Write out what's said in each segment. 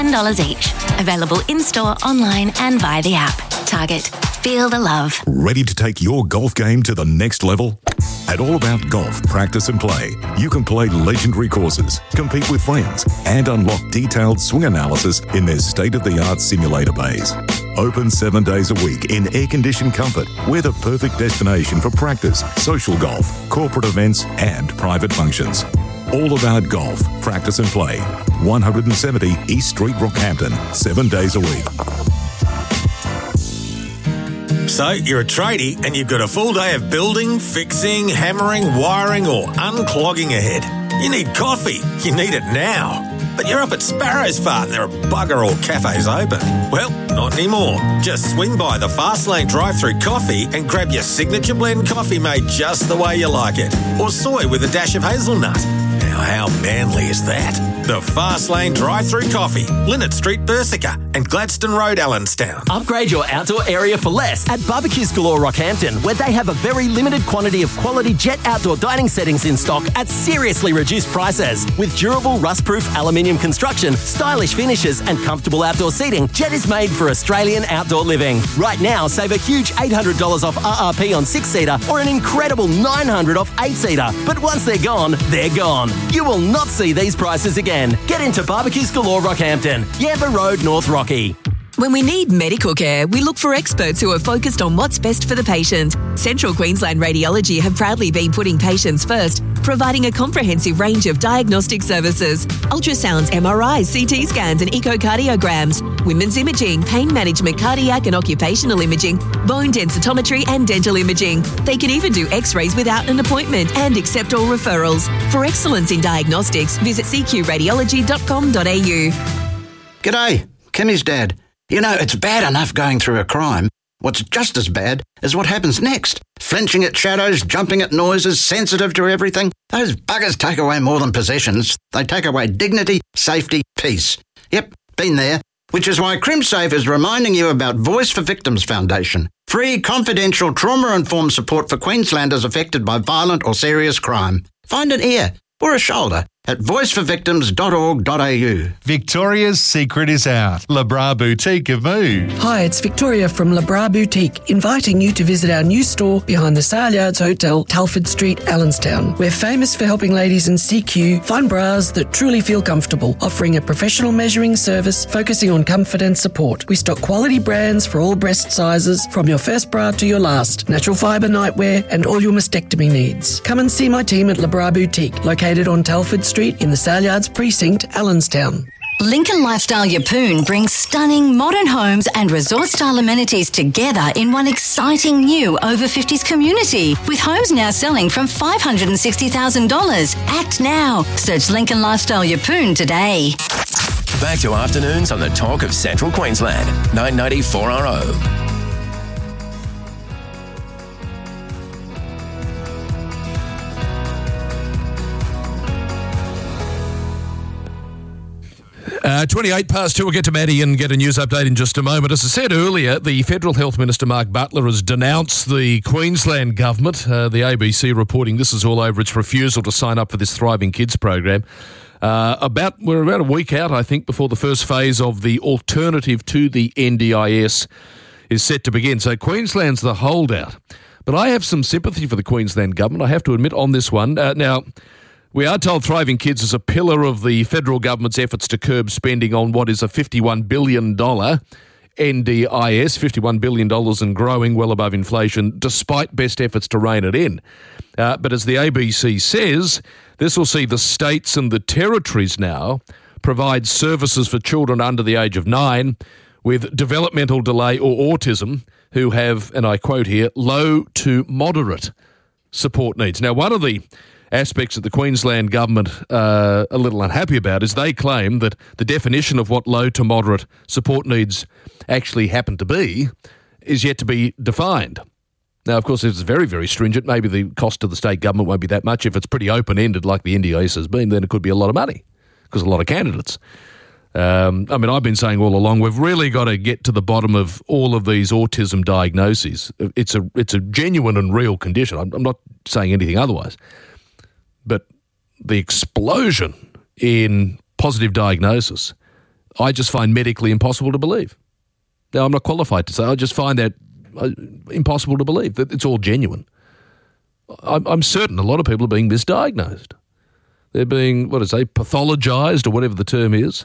$10 each. Available in-store, online and via the app. Target. Feel the love. Ready to take your golf game to the next level? At All About Golf Practice and Play, you can play legendary courses, compete with friends, and unlock detailed swing analysis in their state-of-the-art simulator bays. Open 7 days a week in air-conditioned comfort. We're the perfect destination for practice, social golf, corporate events, and private functions. All About Golf Practice and Play. 170 East Street, Rockhampton. 7 days a week. So, you're a tradie and you've got a full day of building, fixing, hammering, wiring or unclogging ahead. You need coffee. You need it now. But you're up at Sparrow's Fart and there are bugger all cafes open. Well, not anymore. Just swing by the Fastlane drive-thru coffee and grab your signature blend coffee made just the way you like it. Or soy with a dash of hazelnut. Now, how manly is that? The Fastlane drive-thru coffee, Linnet Street, Bersica and Gladstone Road, Allenstown. Upgrade your outdoor area for less at Barbecues Galore Rockhampton, where they have a very limited quantity of quality Jet outdoor dining settings in stock at seriously reduced prices. With durable rust-proof aluminium construction, stylish finishes and comfortable outdoor seating, Jet is made for Australian outdoor living. Right now, save a huge $800 off RRP on 6-seater or an incredible $900 off 8-seater. But once they're gone, they're gone. You will not see these prices again. Get into Barbecues Galore Rockhampton, Yamba Road, North Rocky. When we need medical care, we look for experts who are focused on what's best for the patient. Central Queensland Radiology have proudly been putting patients first, providing a comprehensive range of diagnostic services: ultrasounds, MRIs, CT scans and echocardiograms, women's imaging, pain management, cardiac and occupational imaging, bone densitometry and dental imaging. They can even do x-rays without an appointment and accept all referrals. For excellence in diagnostics, visit cqradiology.com.au. G'day, Kimmy's dad. You know, it's bad enough going through a crime. What's just as bad is what happens next. Flinching at shadows, jumping at noises, sensitive to everything. Those buggers take away more than possessions. They take away dignity, safety, peace. Yep, been there. Which is why CrimSafe is reminding you about Voice for Victims Foundation. Free, confidential, trauma-informed support for Queenslanders affected by violent or serious crime. Find an ear or a shoulder at voiceforvictims.org.au. Victoria's secret is out. Le Bras Boutique have moved. Hi, it's Victoria from Le Bras Boutique, inviting you to visit our new store behind the Saleyards Hotel, Telford Street, Allenstown. We're famous for helping ladies in CQ find bras that truly feel comfortable, offering a professional measuring service focusing on comfort and support. We stock quality brands for all breast sizes, from your first bra to your last, natural fibre nightwear and all your mastectomy needs. Come and see my team at Le Bras Boutique, located on Telford Street in the Saleyards Precinct, Allenstown. Lincoln Lifestyle Yeppoon brings stunning modern homes and resort-style amenities together in one exciting new over-50s community, with homes now selling from $560,000. Act now. Search Lincoln Lifestyle Yeppoon today. Back to afternoons on the Talk of Central Queensland, 990 4RO. 28 past 2, we'll get to Maddie and get a news update in just a moment. As I said earlier, the Federal Health Minister, Mark Butler, has denounced the Queensland government. The ABC reporting this is all over its refusal to sign up for this Thriving Kids program. We're about a week out, I think, before the first phase of the alternative to the NDIS is set to begin. So Queensland's the holdout. But I have some sympathy for the Queensland government, I have to admit, on this one. Now, we are told Thriving Kids is a pillar of the federal government's efforts to curb spending on what is a $51 billion NDIS, $51 billion and growing well above inflation, despite best efforts to rein it in. But as the ABC says, this will see the states and the territories now provide services for children under the age of 9 with developmental delay or autism who have, and I quote here, low to moderate support needs. Now, one of the aspects that the Queensland government are a little unhappy about is they claim that the definition of what low to moderate support needs actually happen to be is yet to be defined. Now, of course, it's very, very stringent. Maybe the cost to the state government won't be that much. If it's pretty open-ended like the NDIS has been, then it could be a lot of money because a lot of candidates. I've been saying all along, we've really got to get to the bottom of all of these autism diagnoses. It's a genuine and real condition. I'm not saying anything otherwise. But the explosion in positive diagnosis I just find medically impossible to believe. Now, I'm not qualified to say. I just find that impossible to believe, that it's all genuine. I'm certain a lot of people are being misdiagnosed. They're being, pathologised, or whatever the term is.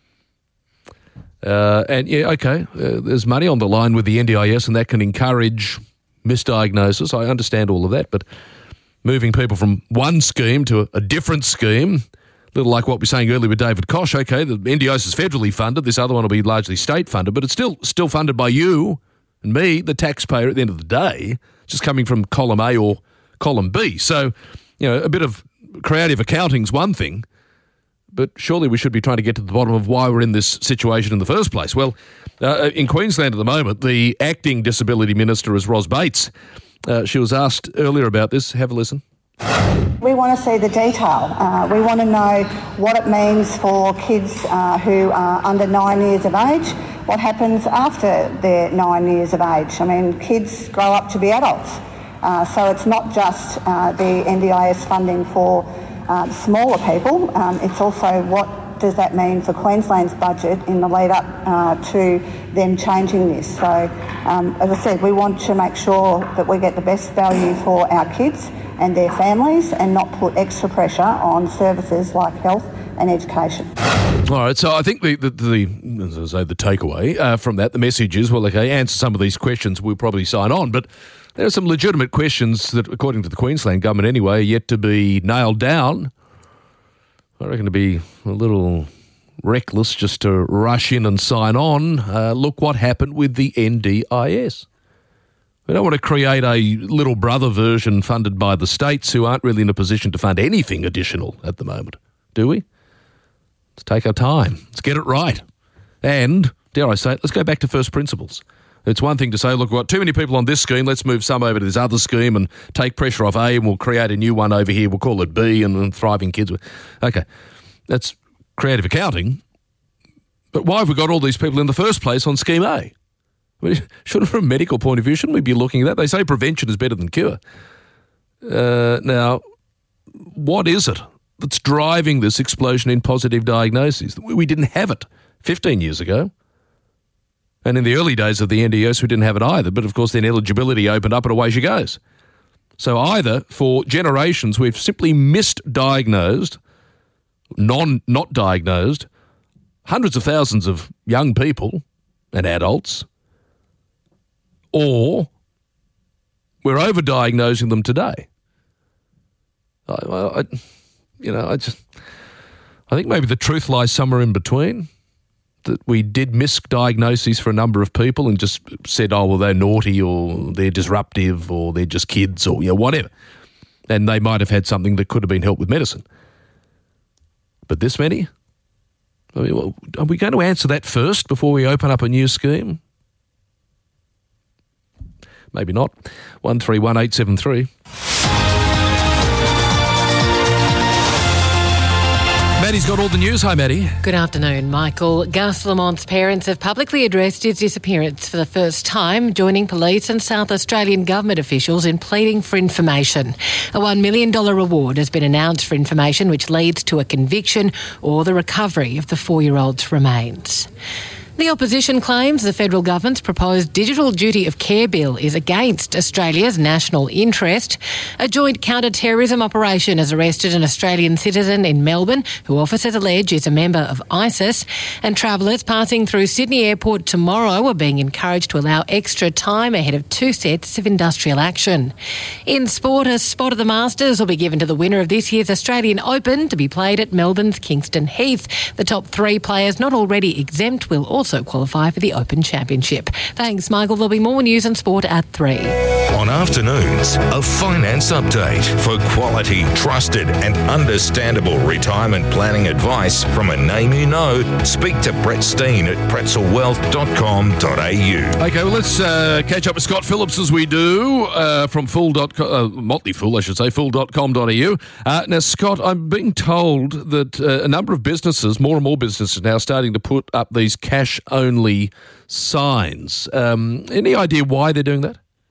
There's money on the line with the NDIS, and that can encourage misdiagnosis. I understand all of that, but moving people from one scheme to a different scheme, a little like what we were saying earlier with David Koch, the NDIS is federally funded, this other one will be largely state funded, but it's still funded by you and me, the taxpayer, at the end of the day, just coming from column A or column B. So, a bit of creative accounting's one thing, but surely we should be trying to get to the bottom of why we're in this situation in the first place. Well, in Queensland at the moment, the acting Disability Minister is Ros Bates. She was asked earlier about this. Have a listen. We want to see the detail. We want to know what it means for kids who are under 9 years of age, what happens after they're 9 years of age. I mean, kids grow up to be adults. So it's not just the NDIS funding for smaller people. It's also what does that mean for Queensland's budget in the lead up to them changing this. So, as I said, we want to make sure that we get the best value for our kids and their families and not put extra pressure on services like health and education. All right, so I think the takeaway from that, the message is, answer some of these questions, we'll probably sign on, but there are some legitimate questions that, according to the Queensland government anyway, are yet to be nailed down. I reckon to be a little reckless just to rush in and sign on. Look what happened with the NDIS. We don't want to create a little brother version funded by the states who aren't really in a position to fund anything additional at the moment, do we? Let's take our time. Let's get it right. And, dare I say it, let's go back to first principles. It's one thing to say, look, we've got too many people on this scheme, let's move some over to this other scheme and take pressure off A and we'll create a new one over here, we'll call it B and Thriving Kids. Okay, that's creative accounting. But why have we got all these people in the first place on scheme A? I mean, shouldn't, from a medical point of view, shouldn't we be looking at that? They say prevention is better than cure. Now, what is it that's driving this explosion in positive diagnoses? We didn't have it 15 years ago. And in the early days of the NDIS, we didn't have it either. But, of course, then eligibility opened up and away she goes. So either for generations we've simply misdiagnosed, not diagnosed, hundreds of thousands of young people and adults, or we're overdiagnosing them today. I think maybe the truth lies somewhere in between. That we did misdiagnoses for a number of people and just said, oh, well, they're naughty or they're disruptive or they're just kids or whatever. And they might have had something that could have been helped with medicine. But this many? I mean, well, are we going to answer that first before we open up a new scheme? Maybe not. 131873. Maddie's got all the news. Hi, Maddie. Good afternoon, Michael. Gus Lamont's parents have publicly addressed his disappearance for the first time, joining police and South Australian government officials in pleading for information. A $1 million reward has been announced for information which leads to a conviction or the recovery of the 4-year-old's remains. The opposition claims the federal government's proposed digital duty of care bill is against Australia's national interest. A joint counter-terrorism operation has arrested an Australian citizen in Melbourne who officers allege is a member of ISIS, and travellers passing through Sydney Airport tomorrow are being encouraged to allow extra time ahead of 2 sets of industrial action. In sport, a spot of the Masters will be given to the winner of this year's Australian Open to be played at Melbourne's Kingston Heath. The top 3 players not already exempt will also qualify for the Open Championship. Thanks, Michael. There'll be more news and sport at 3. On afternoons, a finance update for quality, trusted and understandable retirement planning advice from a name you know. Speak to Brett Steen at pretzelwealth.com.au. Okay, well, let's catch up with Scott Phillips as we do from Motley Fool, I should say, fool.com.au. Now, Scott, I'm being told that a number of businesses, more and more businesses now, starting to put up these cash-only signs. Any idea why they're doing that?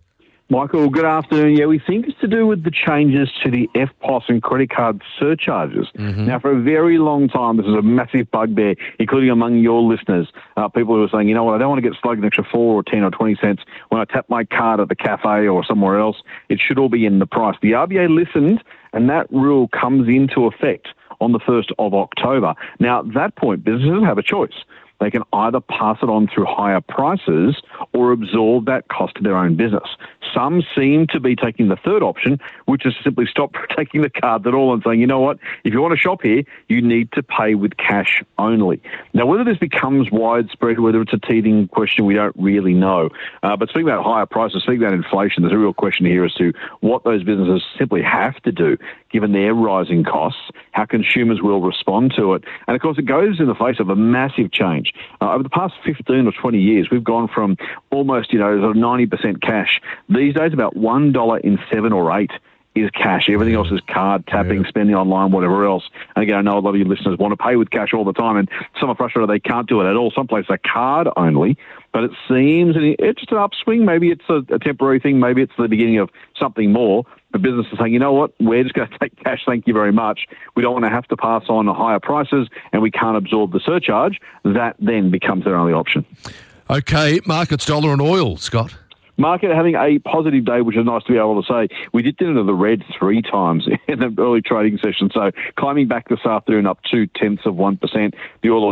Michael, good afternoon. Yeah, we think it's to do with the changes to the FPOS and credit card surcharges. Now, for a very long time, this is a massive bugbear, including among your listeners. People who are saying, you know what, I don't want to get slugged an extra 4 or 10 or 20 cents when I tap my card at the cafe or somewhere else. It should all be in the price. The RBA listened, and that rule comes into effect on the 1st of October. Now, at that point, businesses have a choice. They can either pass it on through higher prices or absorb that cost to their own business. Some seem to be taking the third option, which is simply stop taking the cards at all and saying, you know what, if you want to shop here, you need to pay with cash only. Now, whether this becomes widespread, whether it's a teething question, we don't really know. But speaking about higher prices, speaking about inflation, there's a real question here as to what those businesses simply have to do, given their rising costs, how consumers will respond to it. And, of course, it goes in the face of a massive change. Over the past 15 or 20 years, we've gone from almost, sort of 90% cash. These days, about $1 in 7 or 8 is cash. Everything else is card, tapping, spending online, whatever else. And again, I know a lot of your listeners want to pay with cash all the time, and some are frustrated they can't do it at all. Some places are card only, but it seems it's just an upswing. Maybe it's a temporary thing. Maybe it's the beginning of something more. The business is saying, you know what, we're just going to take cash, thank you very much. We don't want to have to pass on higher prices, and we can't absorb the surcharge. That then becomes their only option. Okay, markets, dollar and oil, Scott. Market having a positive day, which is nice to be able to say. We dipped into the red 3 times in the early trading session, so climbing back this afternoon up 0.2%. The oil was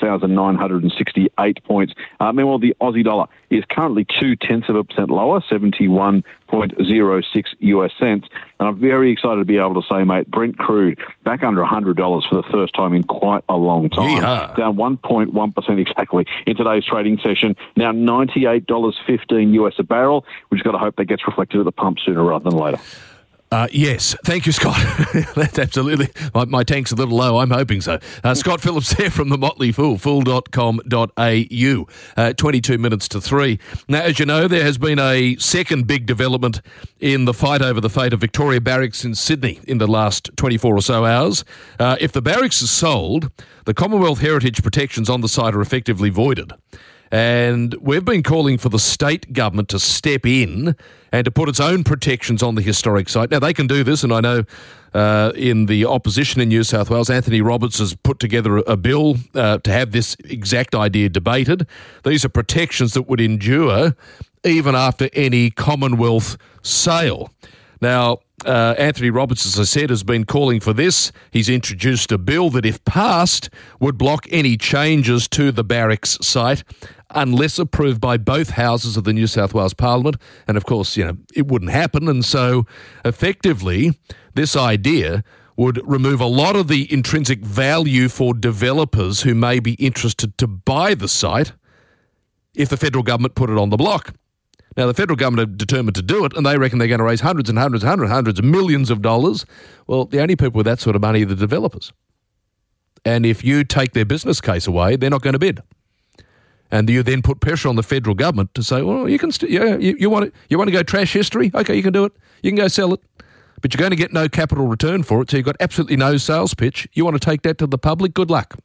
8,968 points. Meanwhile, the Aussie dollar is currently 0.2% lower, 71.06 US cents. And I'm very excited to be able to say, mate, Brent crude back under $100 for the first time in quite a long time. Yeah. Down 1.1% exactly in today's trading session. Now $98.15 US a barrel. We've just got to hope that gets reflected at the pump sooner rather than later. Yes. Thank you, Scott. That's absolutely. My tank's a little low. I'm hoping so. Scott Phillips there from the Motley Fool, fool.com.au. 22 minutes to 3. Now, as you know, there has been a second big development in the fight over the fate of Victoria Barracks in Sydney in the last 24 or so hours. If the barracks is sold, the Commonwealth heritage protections on the site are effectively voided. And we've been calling for the state government to step in and to put its own protections on the historic site. Now, they can do this, and I know in the opposition in New South Wales, Anthony Roberts has put together a bill to have this exact idea debated. These are protections that would endure even after any Commonwealth sale. Now, Anthony Roberts, as I said, has been calling for this. He's introduced a bill that, if passed, would block any changes to the barracks site unless approved by both houses of the New South Wales Parliament. And, of course, it wouldn't happen. And so, effectively, this idea would remove a lot of the intrinsic value for developers who may be interested to buy the site if the federal government put it on the block. Now, the federal government are determined to do it, and they reckon they're going to raise hundreds of millions of dollars. Well, the only people with that sort of money are the developers. And if you take their business case away, they're not going to bid. And you then put pressure on the federal government to say, well, you can you want to go trash history? Okay, you can do it. You can go sell it. But you're going to get no capital return for it, so you've got absolutely no sales pitch. You want to take that to the public? Good luck.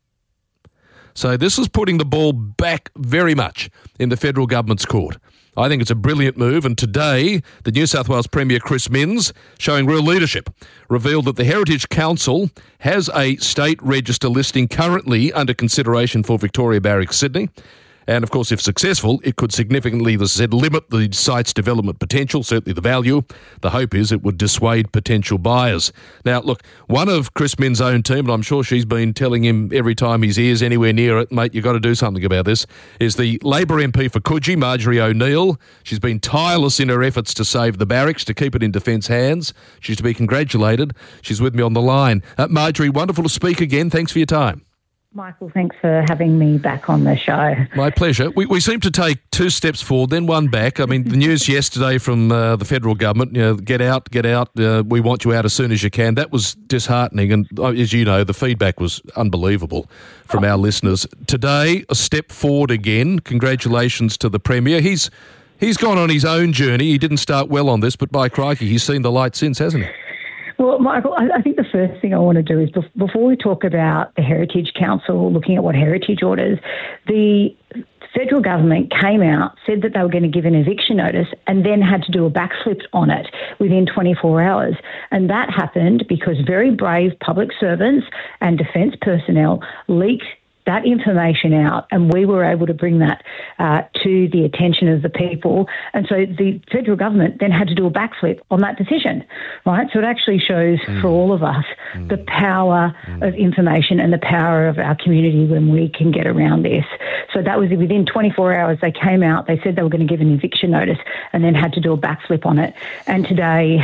So this is putting the ball back very much in the federal government's court. I think it's a brilliant move, and today the New South Wales Premier Chris Minns, showing real leadership, revealed that the Heritage Council has a state register listing currently under consideration for Victoria Barracks, Sydney. And, of course, if successful, it could significantly, as I said, limit the site's development potential, certainly the value. The hope is it would dissuade potential buyers. Now, look, one of Chris Minns' own team, and I'm sure she's been telling him every time his ear's anywhere near it, mate, you've got to do something about this, is the Labor MP for Coogee, Marjorie O'Neill. She's been tireless in her efforts to save the barracks, to keep it in defence hands. She's to be congratulated. She's with me on the line. Marjorie, wonderful to speak again. Thanks for your time. Michael, thanks for having me back on the show. My pleasure. We seem to take 2 steps forward, then 1 back. I mean, the news yesterday from the federal government, get out, we want you out as soon as you can. That was disheartening, and as you know, the feedback was unbelievable from our listeners. Today, a step forward again. Congratulations to the Premier. He's gone on his own journey. He didn't start well on this, but by crikey, he's seen the light since, hasn't he? Well, Michael, I think the first thing I want to do is, before we talk about the Heritage Council looking at what heritage orders, the federal government came out, said that they were going to give an eviction notice, and then had to do a backflip on it within 24 hours. And that happened because very brave public servants and defence personnel leaked that information out, and we were able to bring that to the attention of the people. And so the federal government then had to do a backflip on that decision, right? So it actually shows for all of us the power of information and the power of our community when we can get around this. So that was within 24 hours they came out, they said they were going to give an eviction notice and then had to do a backflip on it. And today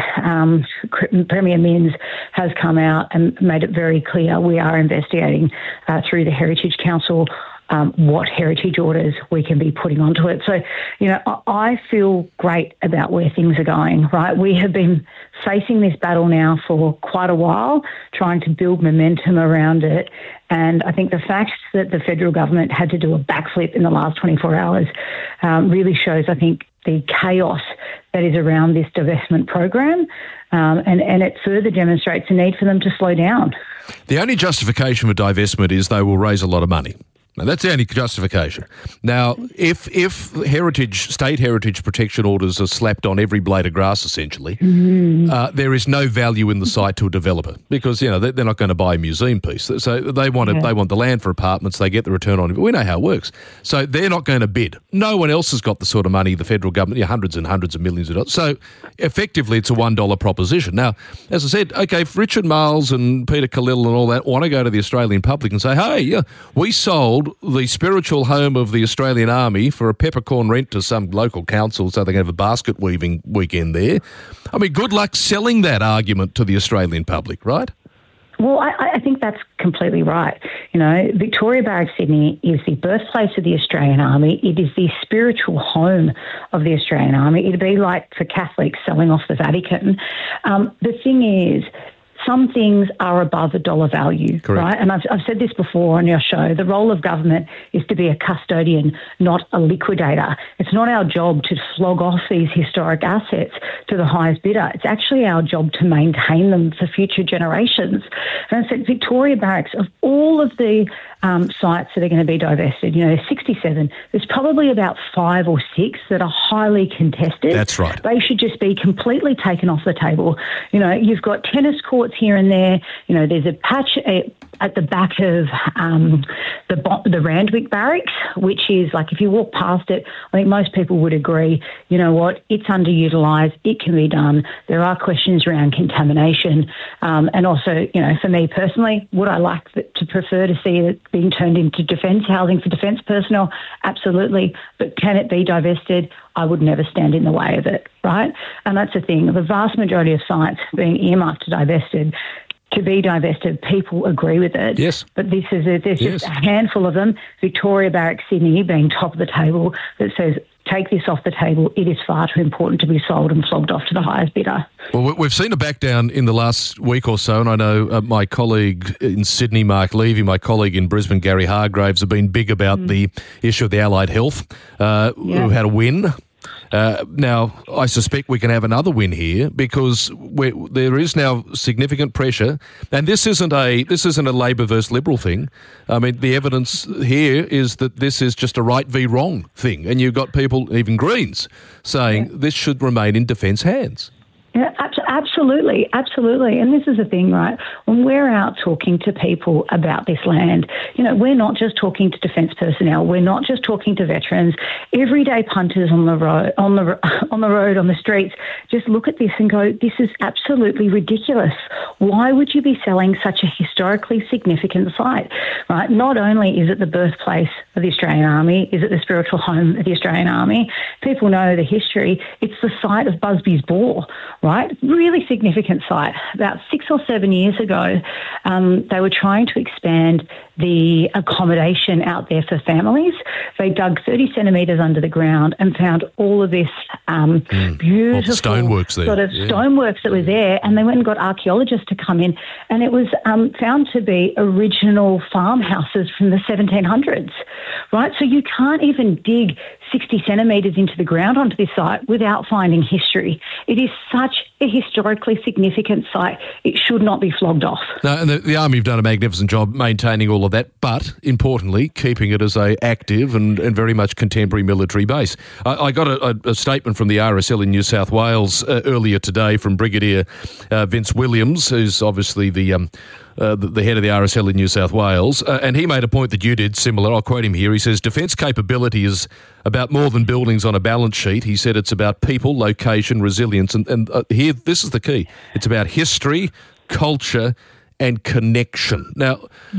Premier Minns has come out and made it very clear we are investigating through the Heritage Council what heritage orders we can be putting onto it. So, I feel great about where things are going, right? We have been facing this battle now for quite a while, trying to build momentum around it. And I think the fact that the federal government had to do a backflip in the last 24 hours really shows, I think, the chaos that is around this divestment program. And it further demonstrates the need for them to slow down. The only justification for divestment is they will raise a lot of money. Now, that's the only justification. Now, if state heritage protection orders are slapped on every blade of grass, essentially, there is no value in the site to a developer because, they're not going to buy a museum piece. So they want the land for apartments, they get the return on it. We know how it works. So they're not going to bid. No one else has got the sort of money the federal government, hundreds and hundreds of millions of dollars. So effectively, it's a $1 proposition. Now, as I said, okay, if Richard Marles and Peter Khalil and all that want to go to the Australian public and say, hey, we sold the spiritual home of the Australian Army for a peppercorn rent to some local council so they can have a basket weaving weekend there. I mean, good luck selling that argument to the Australian public, right? Well, I think that's completely right. Victoria Barracks Sydney is the birthplace of the Australian Army. It is the spiritual home of the Australian Army. It'd be like for Catholics selling off the Vatican. The thing is, some things are above $1 value, correct, right? And I've said this before on your show. The role of government is to be a custodian, not a liquidator. It's not our job to flog off these historic assets to the highest bidder. It's actually our job to maintain them for future generations. And I said Victoria Barracks, of all of the sites that are going to be divested, 67, there's probably about 5 or 6 that are highly contested. That's right. They should just be completely taken off the table. You've got tennis courts here and there. There's a patch at the back of the Randwick Barracks, which is like if you walk past it, I think most people would agree, you know what, it's underutilised, it can be done. There are questions around contamination. And also, for me personally, would I like to prefer to see it being turned into defence housing for defence personnel? Absolutely. But can it be divested? I would never stand in the way of it, right? And that's the thing. The vast majority of sites being earmarked to be divested, people agree with it. Yes. But there's just a handful of them, Victoria Barracks Sydney being top of the table, that says, take this off the table. It is far too important to be sold and flogged off to the highest bidder. Well, we've seen a back down in the last week or so, and I know my colleague in Sydney, Mark Levy, my colleague in Brisbane, Gary Hargraves, have been big about the issue of the allied health. We've had a win. Now, I suspect we can have another win here because there is now significant pressure, and this isn't a Labor versus Liberal thing. I mean, the evidence here is that this is just a right v wrong thing, and you've got people, even Greens, saying this should remain in defence hands. Yeah, absolutely. And this is the thing, right? When we're out talking to people about this land, we're not just talking to defence personnel. We're not just talking to veterans. Everyday punters on the road, on the streets, just look at this and go, this is absolutely ridiculous. Why would you be selling such a historically significant site, right? Not only is it the birthplace of the Australian Army, is it the spiritual home of the Australian Army? People know the history. It's the site of Busby's Bore, right? Really significant site. About 6 or 7 years ago, they were trying to expand the accommodation out there for families. They dug 30 centimetres under the ground and found all of this beautiful stoneworks there. Sort of stoneworks that were there, and they went and got archaeologists to come in, and it was found to be original farmhouses from the 1700s, right? So you can't even dig 60 centimetres into the ground onto this site without finding history. It is such a historically significant site. It should not be flogged off. No, and the Army have done a magnificent job maintaining all of that, but importantly, keeping it as a active and very much contemporary military base. I got a statement from the RSL in New South Wales earlier today from Brigadier Vince Williams, who's obviously the head of the RSL in New South Wales, and he made a point that you did similar. I'll quote him here. He says, defence capability is about more than buildings on a balance sheet. He said it's about people, location, resilience, and here, this is the key. It's about history, culture and connection. Now,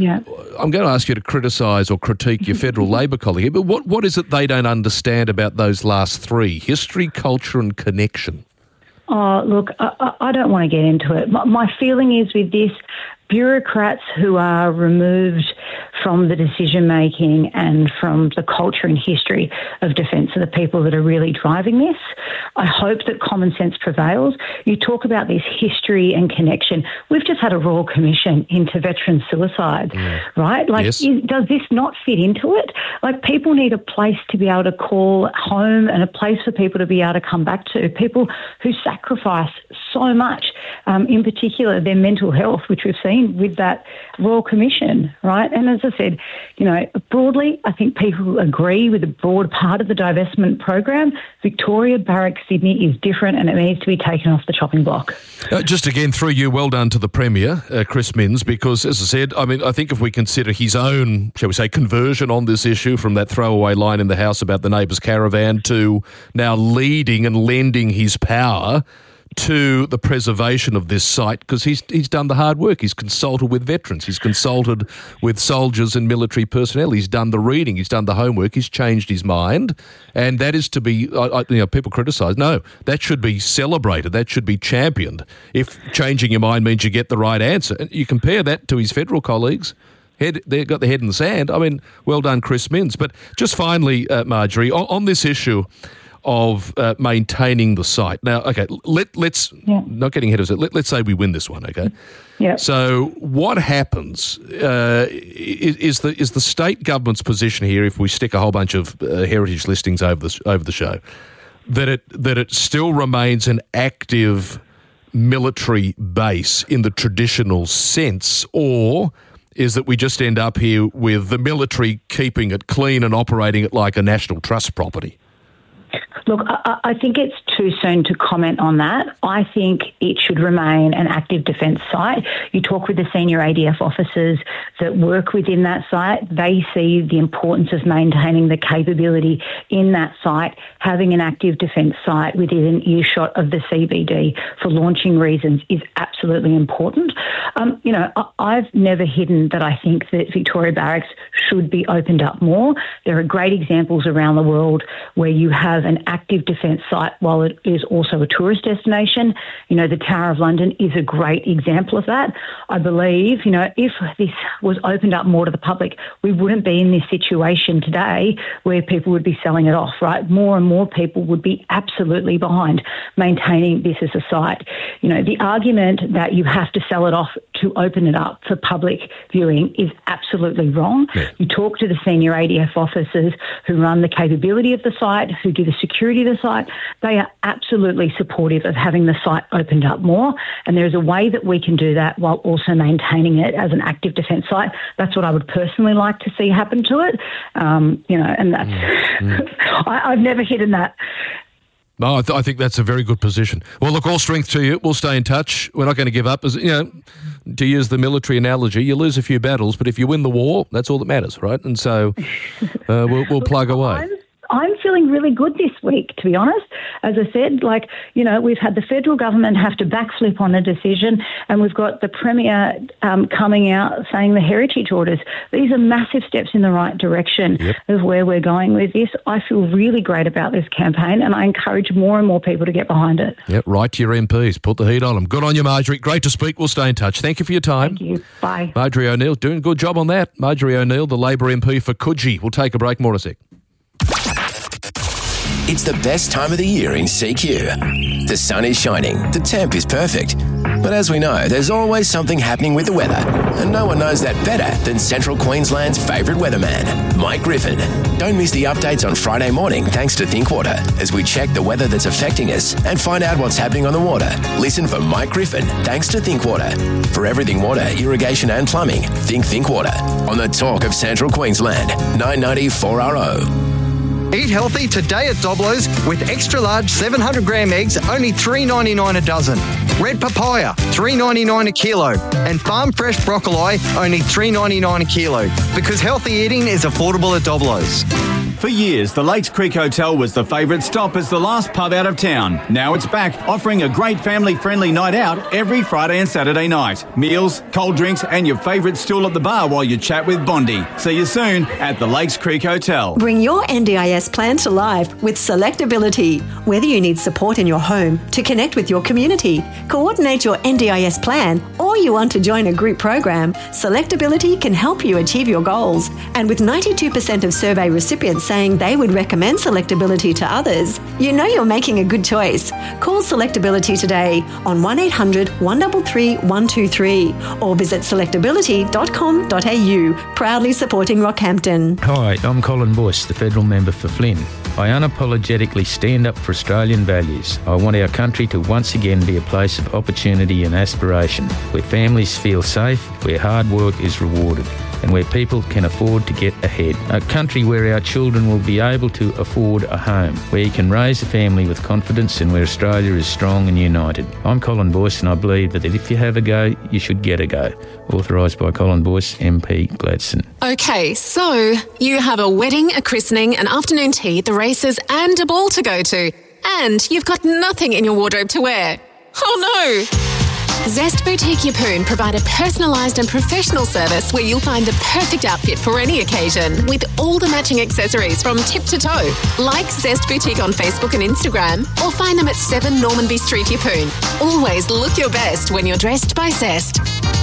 I'm going to ask you to criticise or critique your federal Labor colleague, but what is it they don't understand about those last three? History, culture and connection. Oh, look, I don't want to get into it. My feeling is with this, bureaucrats who are removed from the decision-making and from the culture and history of defence are the people that are really driving this. I hope that common sense prevails. You talk about this history and connection. We've just had a Royal Commission into veteran suicide, right? Like, Yes. Does this not fit into it? Like, people need a place to be able to call home and a place for people to be able to come back to. People who sacrifice so much, in particular their mental health, which we've seen with that Royal Commission, right? And as I said, broadly, I think people agree with a broad part of the divestment program. Victoria, Barrack, Sydney is different and it needs to be taken off the chopping block. Just again, through you, well done to the Premier, Chris Minns, because as I said, I think if we consider his own, shall we say, conversion on this issue from that throwaway line in the House about the neighbours' caravan to now leading and lending his power to the preservation of this site, because he's done the hard work. He's consulted with veterans. He's consulted with soldiers and military personnel. He's done the reading. He's done the homework. He's changed his mind. And that is to be, people criticise. No, that should be celebrated. That should be championed. If changing your mind means you get the right answer. And you compare that to his federal colleagues. They've got their head in the sand. I mean, well done, Chris Minns. But just finally, Marjorie, on this issue of maintaining the site. Now, okay, let's not getting ahead of it. Let's say we win this one, okay? Yeah. So what happens is the state government's position here, if we stick a whole bunch of heritage listings over the show, that it still remains an active military base in the traditional sense, or is that we just end up here with the military keeping it clean and operating it like a National Trust property? Look, I think it's too soon to comment on that. I think it should remain an active defence site. You talk with the senior ADF officers that work within that site. They see the importance of maintaining the capability in that site, having an active defence site within earshot of the CBD for launching reasons is absolutely important. I've never hidden that I think that Victoria Barracks should be opened up more. There are great examples around the world where you have an active defence site while it is also a tourist destination. The Tower of London is a great example of that. I believe, if this was opened up more to the public, we wouldn't be in this situation today where people would be selling it off, right? More and more people would be absolutely behind maintaining this as a site. The argument that you have to sell it off to open it up for public viewing is absolutely wrong. Yeah. You talk to the senior ADF officers who run the capability of the site, who do the security of the site. They are absolutely supportive of having the site opened up more, and there's a way that we can do that while also maintaining it as an active defence site. That's what I would personally like to see happen to it. And that's I've never hidden that. No, I think that's a very good position. Well, look, all strength to you. We'll stay in touch. We're not going to give up. As to use the military analogy, you lose a few battles, but if you win the war, that's all that matters, right? And so we'll plug away. I'm feeling really good this week, to be honest. As I said, we've had the federal government have to backflip on a decision, and we've got the Premier coming out saying the heritage orders. These are massive steps in the right direction of where we're going with this. I feel really great about this campaign, and I encourage more and more people to get behind it. Yep, right to your MPs. Put the heat on them. Good on you, Marjorie. Great to speak. We'll stay in touch. Thank you for your time. Thank you. Bye. Marjorie O'Neill, doing a good job on that. Marjorie O'Neill, the Labor MP for Coogee. We'll take a break. More in a sec. It's the best time of the year in CQ. The sun is shining, the temp is perfect. But as we know, there's always something happening with the weather, and no one knows that better than Central Queensland's favourite weatherman, Mike Griffin. Don't miss the updates on Friday morning thanks to Thinkwater as we check the weather that's affecting us and find out what's happening on the water. Listen for Mike Griffin thanks to Thinkwater. For everything water, irrigation and plumbing, think Thinkwater. On the talk of Central Queensland, 990 4RO. Eat healthy today at Doblo's with extra large 700 gram eggs, only $3.99 a dozen. Red papaya, $3.99 a kilo. And farm fresh broccoli, only $3.99 a kilo. Because healthy eating is affordable at Doblo's. For years, the Lakes Creek Hotel was the favourite stop as the last pub out of town. Now it's back, offering a great family-friendly night out every Friday and Saturday night. Meals, cold drinks and your favourite stool at the bar while you chat with Bondi. See you soon at the Lakes Creek Hotel. Bring your NDIS plan to life with Selectability. Whether you need support in your home, to connect with your community, coordinate your NDIS plan, or you want to join a group program, Selectability can help you achieve your goals. And with 92% of survey recipients saying they would recommend Selectability to others, you know you're making a good choice. Call Selectability today on 1800 133 123 or visit selectability.com.au, proudly supporting Rockhampton. Hi, I'm Colin Boyce, the federal member for Flynn. I unapologetically stand up for Australian values. I want our country to once again be a place of opportunity and aspiration, where families feel safe, where hard work is rewarded, and where people can afford to get ahead. A country where our children will be able to afford a home, where you can raise a family with confidence and where Australia is strong and united. I'm Colin Boyce and I believe that if you have a go, you should get a go. Authorised by Colin Boyce, MP Gladstone. Okay, so you have a wedding, a christening, an afternoon tea, the races and a ball to go to. And you've got nothing in your wardrobe to wear. Oh no! Zest Boutique Yeppoon provide a personalised and professional service where you'll find the perfect outfit for any occasion with all the matching accessories from tip to toe. Like Zest Boutique on Facebook and Instagram or find them at 7 Normanby Street, Yeppoon. Always look your best when you're dressed by Zest.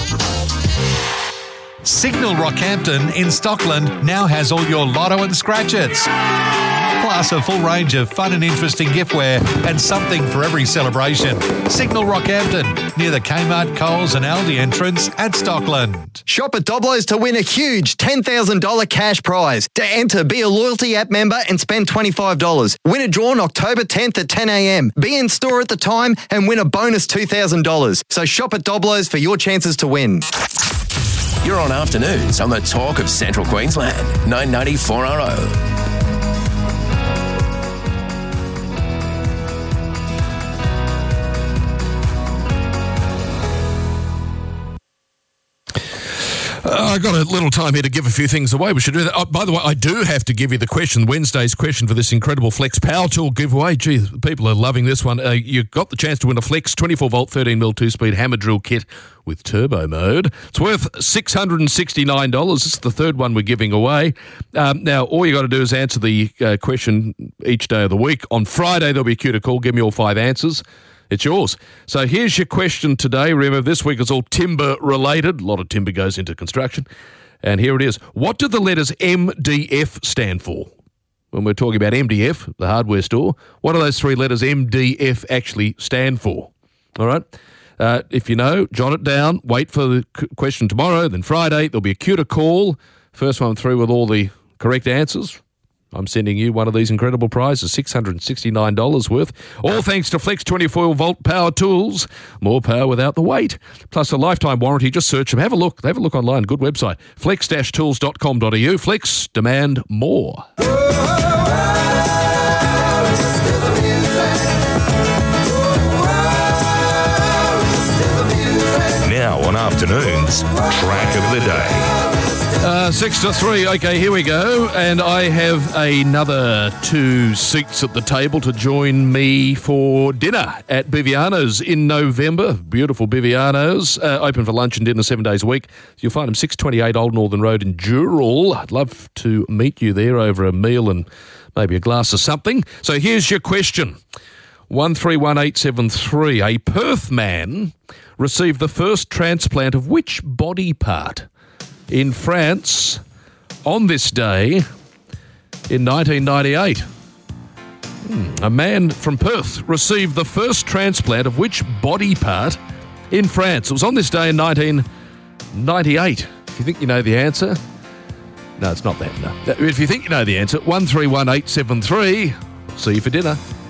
Signal Rockhampton in Stockland now has all your lotto and scratch-its. Plus a full range of fun and interesting giftware and something for every celebration. Signal Rockhampton, near the Kmart, Coles and Aldi entrance at Stockland. Shop at Doblo's to win a huge $10,000 cash prize. To enter, be a loyalty app member and spend $25. Win a draw on October 10th at 10 a.m. Be in store at the time and win a bonus $2,000. So shop at Doblo's for your chances to win. You're on afternoons on the talk of Central Queensland, 990 4RO. I've got a little time here to give a few things away. We should do that. Oh, by the way, I do have to give you the question, Wednesday's question for this incredible Flex Power Tool giveaway. Gee, people are loving this one. You got the chance to win a Flex 24-volt, 13mm 2-speed hammer drill kit with turbo mode. It's worth $669. This is the third one we're giving away. Now, all you got to do is answer the question each day of the week. On Friday, there'll be a cue to call. Give me all 5 answers. It's yours. So here's your question today. Remember, this week is all timber related. A lot of timber goes into construction. And here it is. What do the letters MDF stand for? When we're talking about MDF, the hardware store, what do those 3 letters MDF actually stand for? All right? If you know, jot it down. Wait for the question tomorrow, then Friday. There'll be a cue to call. First one through with all the correct answers. I'm sending you one of these incredible prizes, $669 worth. All thanks to Flex 24-volt power tools. More power without the weight. Plus a lifetime warranty. Just search them. Have a look. Have a look online. Good website. flex-tools.com.au. Flex, demand more. Now on afternoons, track of the day. 6 to 3. Okay, here we go. And I have another 2 seats at the table to join me for dinner at Biviano's in November. Beautiful Biviano's. Open for lunch and dinner 7 days a week. You'll find them 628 Old Northern Road in Dural. I'd love to meet you there over a meal and maybe a glass of something. So here's your question. 131873. A Perth man received the first transplant of which body part in France on this day in 1998? A man from Perth received the first transplant of which body part in France? It was on this day in 1998. If you think you know the answer... No, it's not that, no. If you think you know the answer, 131873. See you for dinner.